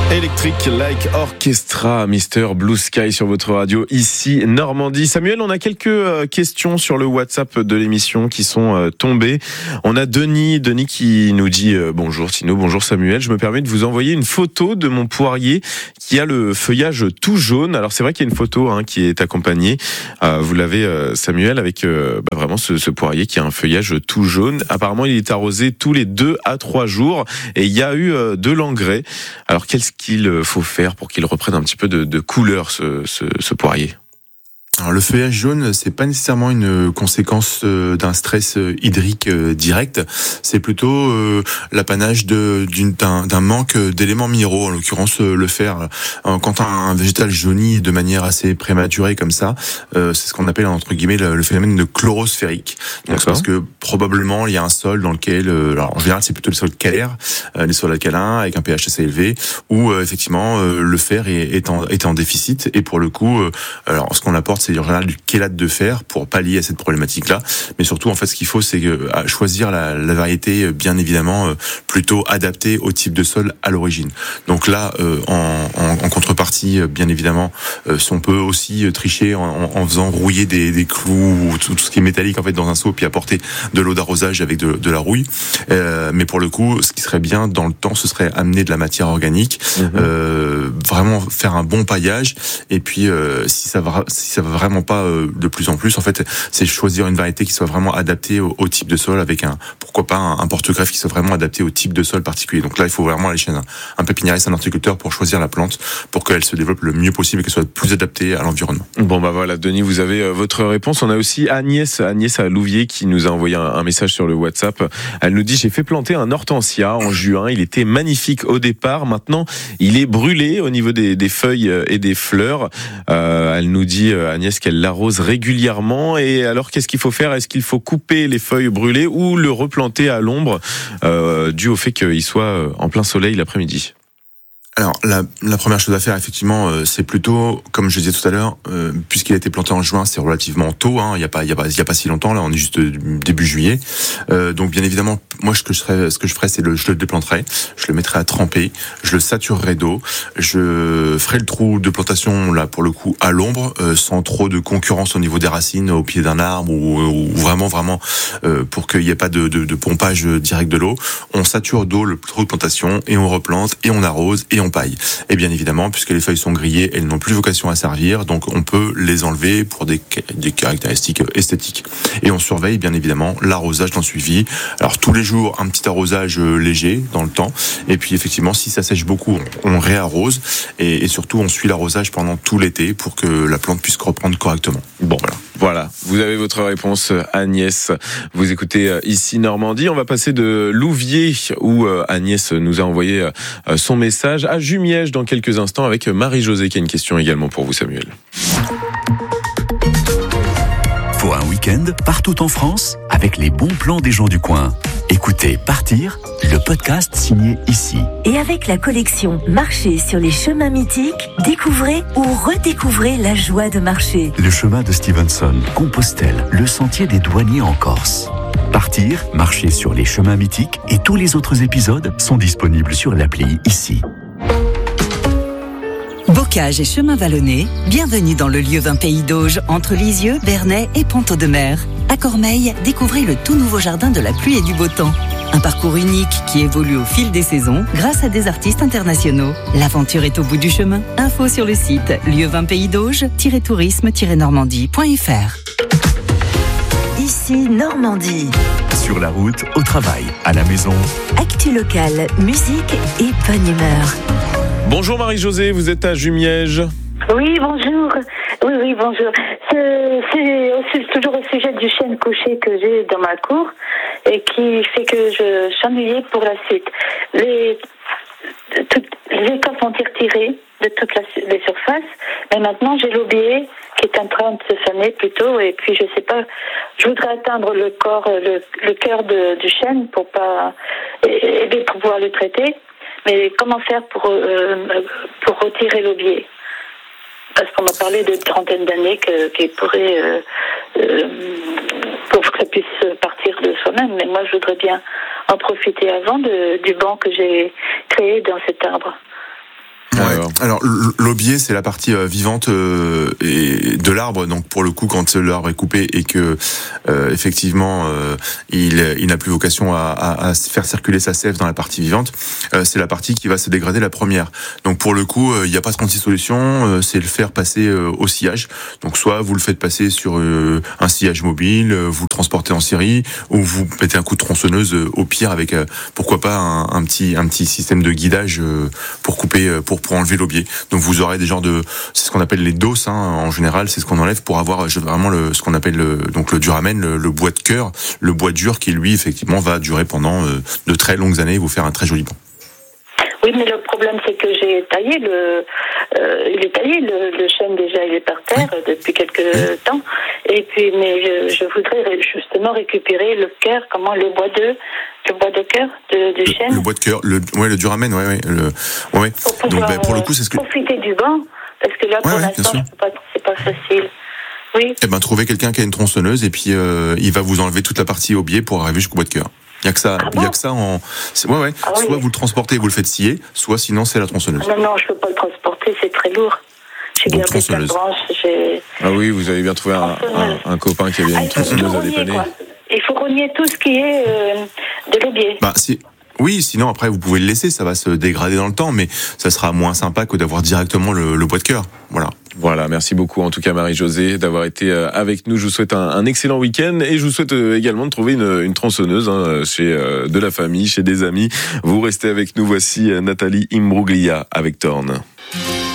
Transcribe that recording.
Electric Like Orchestra, Mr. Blue Sky sur votre radio, ici Normandie. Samuel, on a quelques questions sur le WhatsApp de l'émission qui sont tombées. On a Denis qui nous dit bonjour Tino, bonjour Samuel. Je me permets de vous envoyer une photo de mon poirier qui a le feuillage tout jaune. Alors c'est vrai qu'il y a une photo qui est accompagnée. Vous l'avez Samuel avec vraiment ce poirier qui a un feuillage tout jaune. Apparemment il est arrosé tous les 2 à 3 jours et il y a eu de l'engrais. Alors qu'est-ce qu'il faut faire pour qu'il reprenne un petit peu de couleur ce poirier? Alors le feuillage jaune, c'est pas nécessairement une conséquence d'un stress hydrique direct, c'est plutôt l'apanage d'un manque d'éléments minéraux, en l'occurrence le fer. Quand un végétal jaunit de manière assez prématurée comme ça, c'est ce qu'on appelle entre guillemets le phénomène de chlorosphérique. Donc c'est parce que probablement il y a un sol dans lequel, alors en général c'est plutôt le sol calaire, les sols alcalins avec un pH assez élevé, où effectivement le fer est en déficit et pour le coup, alors ce qu'on apporte c'est en général du chélate de fer pour pallier à cette problématique-là. Mais surtout, en fait, ce qu'il faut, c'est choisir la variété, bien évidemment, plutôt adaptée au type de sol à l'origine. Donc là, en contrepartie, bien évidemment, on peut aussi tricher en faisant rouiller des clous ou tout ce qui est métallique en fait dans un seau, puis apporter de l'eau d'arrosage avec de la rouille. Mais pour le coup, ce qui serait bien dans le temps, ce serait amener de la matière organique, vraiment faire un bon paillage. Et puis, si ça va vraiment pas de plus en plus, en fait, c'est choisir une variété qui soit vraiment adaptée au type de sol avec pourquoi pas un porte-greffe qui soit vraiment adapté au type de sol particulier. Donc là, il faut vraiment aller chez un pépiniériste, un horticulteur pour choisir la plante pour qu'elle se développe le mieux possible et qu'elle soit plus adaptée à l'environnement. Bon voilà, Denis, vous avez votre réponse. On a aussi Agnès à Louviers qui nous a envoyé un message sur le WhatsApp. Elle nous dit: j'ai fait planter un hortensia en juin, il était magnifique au départ, maintenant il est brûlé au niveau des feuilles et des fleurs. Elle nous dit, Agnès, qu'elle l'arrose régulièrement. Et alors, qu'est-ce qu'il faut faire? Est-ce qu'il faut couper les feuilles brûlées ou le replanter à l'ombre, dû au fait qu'il soit en plein soleil l'après-midi? Alors, la première chose à faire, effectivement, c'est plutôt, comme je disais tout à l'heure, puisqu'il a été planté en juin, c'est relativement tôt, il y a pas si longtemps, là, on est juste début juillet. Donc, bien évidemment, moi, ce que je ferais, c'est je le déplanterais, je le mettrais à tremper, je le saturerais d'eau, je ferai le trou de plantation, là, pour le coup, à l'ombre, sans trop de concurrence au niveau des racines, au pied d'un arbre, ou vraiment, pour qu'il n'y ait pas de pompage direct de l'eau. On sature d'eau le trou de plantation, et on replante, et on arrose, et on paille. Et bien évidemment, puisque les feuilles sont grillées, elles n'ont plus vocation à servir, donc on peut les enlever pour des caractéristiques esthétiques. Et on surveille bien évidemment l'arrosage dans le suivi. Alors tous les jours, un petit arrosage léger dans le temps. Et puis effectivement, si ça sèche beaucoup, on réarrose. Et surtout, on suit l'arrosage pendant tout l'été pour que la plante puisse reprendre correctement. Bon, voilà, vous avez votre réponse, Agnès. Vous écoutez ici Normandie. On va passer de Louviers, où Agnès nous a envoyé son message, à Jumièges dans quelques instants avec Marie-Josée qui a une question également pour vous, Samuel. Pour un week-end partout en France avec les bons plans des gens du coin. Écoutez Partir, le podcast signé ici. Et avec la collection Marcher sur les chemins mythiques, découvrez ou redécouvrez la joie de marcher. Le chemin de Stevenson, Compostelle, le sentier des douaniers en Corse. Partir, marcher sur les chemins mythiques et tous les autres épisodes sont disponibles sur l'appli ici. Bocage et chemin vallonné, bienvenue dans le lieu d'un pays d'Auge entre Lisieux, Bernay et Ponto-de-Mer. À Cormeilles, découvrez le tout nouveau jardin de la pluie et du beau temps. Un parcours unique qui évolue au fil des saisons grâce à des artistes internationaux. L'aventure est au bout du chemin. Info sur le site lieu20paysdauge-tourisme-normandie.fr. Ici Normandie. Sur la route, au travail, à la maison. Actu locale, musique et bonne humeur. Bonjour Marie-Josée, vous êtes à Jumièges. Oui, bonjour. Oui, bonjour. C'est toujours au sujet du chêne couché que j'ai dans ma cour et qui fait que je s'ennuyais pour la suite. Les écoles sont retirées de toutes les surfaces, mais maintenant j'ai l'aubier qui est en train de se faner plutôt, et puis je sais pas, je voudrais atteindre le cœur du chêne pour pouvoir le traiter, mais comment faire pour retirer l'aubier? Parce qu'on m'a parlé d'une trentaine d'années qu'il pourrait pour que ça puisse partir de soi-même, mais moi je voudrais bien en profiter avant du banc que j'ai créé dans cet arbre. Alors l'aubier, c'est la partie vivante et de l'arbre. Donc pour le coup, quand l'arbre est coupé et que effectivement il n'a plus vocation à faire circuler sa sève dans la partie vivante, c'est la partie qui va se dégrader la première. Donc pour le coup, il n'y a pas 36 solutions. C'est le faire passer au sillage. Donc soit vous le faites passer sur un sillage mobile, vous le transportez en scierie, ou vous mettez un coup de tronçonneuse au pire avec pourquoi pas un petit système de guidage pour couper, pour enlever l'aubier. Donc vous aurez des genres de, c'est ce qu'on appelle les doses, en général, c'est ce qu'on enlève pour avoir vraiment ce qu'on appelle donc le duramen, le bois de cœur, le bois dur qui lui effectivement va durer pendant de très longues années et vous faire un très joli banc. Oui, mais le problème, c'est que j'ai taillé le chêne déjà, il est par terre depuis quelques temps. Et puis, mais je voudrais justement récupérer le cœur, le bois de cœur du chêne. Le bois de cœur, le duramen, Donc, pour le coup, c'est ce que. Profiter du banc, parce que là, pour l'instant, c'est pas facile. Oui. Trouvez quelqu'un qui a une tronçonneuse et puis il va vous enlever toute la partie aubier pour arriver jusqu'au bois de cœur. Il y a que ça, soit vous le transportez et vous le faites scier, soit sinon c'est la tronçonneuse. Non, je peux pas le transporter, c'est très lourd. J'ai gardé la branche, Ah oui, vous avez bien trouvé un copain qui avait une tronçonneuse à dépanner. Il faut rogner tout ce qui est de l'aubier. Oui, sinon après vous pouvez le laisser, ça va se dégrader dans le temps, mais ça sera moins sympa que d'avoir directement le bois de cœur. Voilà, merci beaucoup en tout cas Marie-Josée d'avoir été avec nous. Je vous souhaite un excellent week-end et je vous souhaite également de trouver une tronçonneuse chez de la famille, chez des amis. Vous restez avec nous, voici Nathalie Imbruglia avec Thorn.